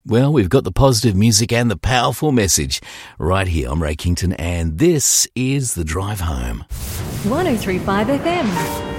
Well, we've got the positive music and the powerful message right here. I'm Ray Kington, and this is The Drive Home. 103.5 FM.